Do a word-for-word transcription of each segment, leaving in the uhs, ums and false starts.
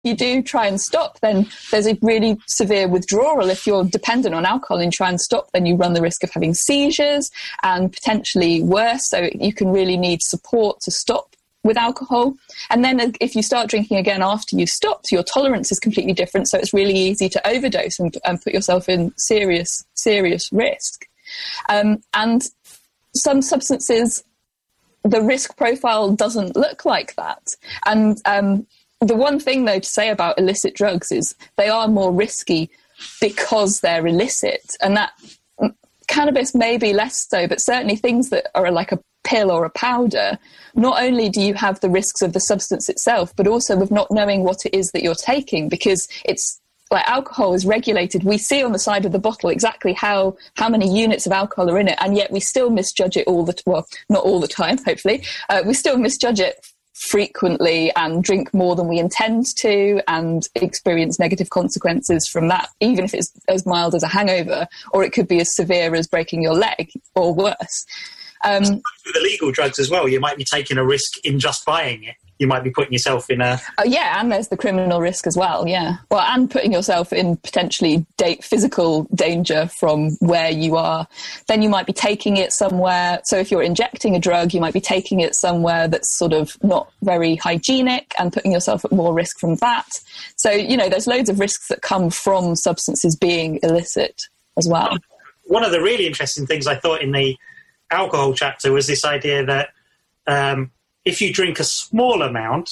you do try and stop, then there's a really severe withdrawal. If you're dependent on alcohol and try and stop, then you run the risk of having seizures and potentially worse. So you can really need support to stop with alcohol. And then if you start drinking again after you've stopped, your tolerance is completely different. So it's really easy to overdose and, and put yourself in serious, serious risk. Um, and some substances, the risk profile doesn't look like that. And um, the one thing, though, to say about illicit drugs is they are more risky because they're illicit. And that cannabis may be less so, but certainly things that are like a pill or a powder, not only do you have the risks of the substance itself, but also with not knowing what it is that you're taking, because it's like alcohol is regulated. We see on the side of the bottle exactly how, how many units of alcohol are in it, and yet we still misjudge it all the t- well, not all the time, hopefully. Uh, we still misjudge it frequently and drink more than we intend to and experience negative consequences from that, even if it's as mild as a hangover, or it could be as severe as breaking your leg or worse. Um, with illegal drugs as well, you might be taking a risk in just buying it. You might be putting yourself in a... Oh, yeah, and there's the criminal risk as well, yeah. Well, and putting yourself in potentially da- physical danger from where you are. Then you might be taking it somewhere. So if you're injecting a drug, you might be taking it somewhere that's sort of not very hygienic and putting yourself at more risk from that. So, you know, there's loads of risks that come from substances being illicit as well. One of the really interesting things I thought in the alcohol chapter was this idea that um, if you drink a small amount,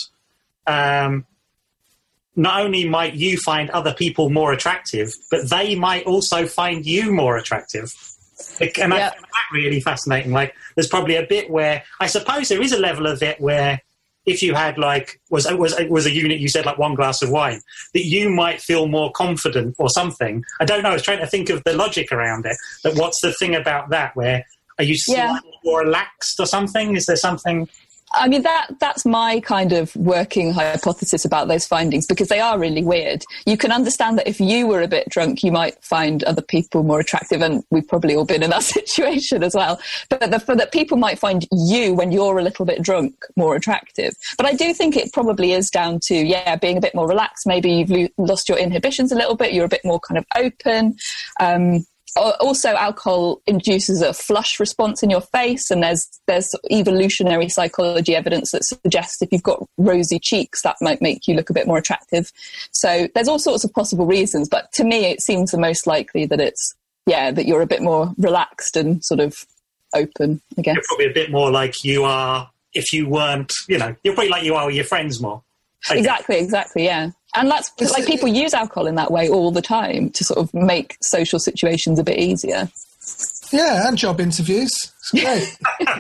um, not only might you find other people more attractive, but they might also find you more attractive. And I yep. find that really fascinating. Like, there's probably a bit where, I suppose there is a level of it where if you had like, was was was a unit, you said like one glass of wine, that you might feel more confident or something. I don't know, I was trying to think of the logic around it. But what's the thing about that where, are you slightly yeah. more relaxed or something? Is there something... I mean, that that's my kind of working hypothesis about those findings, because they are really weird. You can understand that if you were a bit drunk, you might find other people more attractive, and we've probably all been in that situation as well. But the, for that people might find you, when you're a little bit drunk, more attractive. But I do think it probably is down to, yeah, being a bit more relaxed. Maybe you've lo- lost your inhibitions a little bit. You're a bit more kind of open. Um, Also, alcohol induces a flush response in your face, and there's there's evolutionary psychology evidence that suggests if you've got rosy cheeks, that might make you look a bit more attractive. So there's all sorts of possible reasons, but to me it seems the most likely that it's, yeah, that you're a bit more relaxed and sort of open, I guess. You're probably a bit more like you are if you weren't, you know, you're probably like you are with your friends more. Okay. Exactly, exactly, yeah. And that's like people use alcohol in that way all the time to sort of make social situations a bit easier. Yeah, and job interviews. It's great.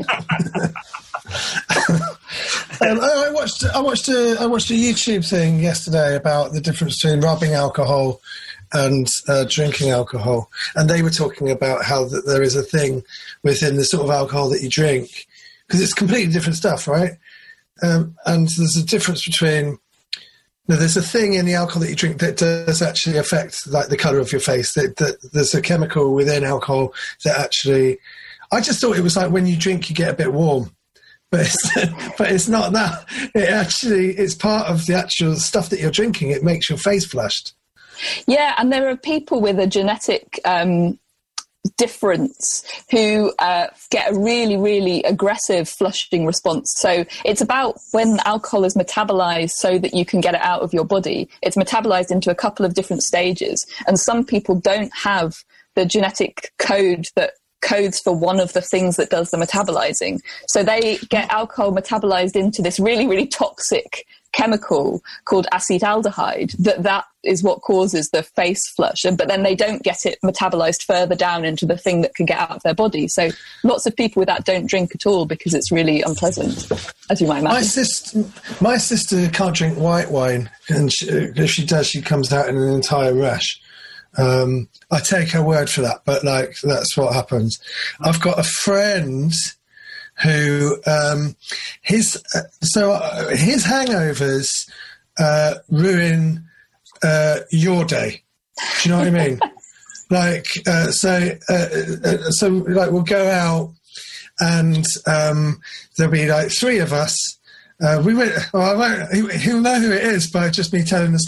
um, I watched. I watched a. I watched a YouTube thing yesterday about the difference between rubbing alcohol and uh, drinking alcohol, and they were talking about how that there is a thing within the sort of alcohol that you drink, because it's completely different stuff, right? Um, and there's a difference between. Now, there's a thing in the alcohol that you drink that does actually affect like the colour of your face. That, that there's a chemical within alcohol that actually, I just thought it was like when you drink, you get a bit warm, but it's, but it's not that. It actually, it's part of the actual stuff that you're drinking. It makes your face flushed. Yeah, and there are people with a genetic um, difference who uh, get a really, really aggressive flushing response. So it's about when alcohol is metabolized so that you can get it out of your body. It's metabolized into a couple of different stages. And some people don't have the genetic code that codes for one of the things that does the metabolizing. So they get alcohol metabolized into this really, really toxic chemical called acetaldehyde, that that is what causes the face flush, and but then they don't get it metabolized further down into the thing that can get out of their body. So lots of people with that don't drink at all because it's really unpleasant, as you might imagine. My sister, my sister can't drink white wine, and she, if she does, she comes out in an entire rash. Um, I take her word for that, but like that's what happens. I've got a friend who um, his uh, so uh, his hangovers uh, ruin uh, your day. Do you know what I mean? Like uh, so, uh, uh, so like we'll go out and um, there'll be like three of us, Uh, we went. Well, I won't, he, he'll know who it is by just me telling the story.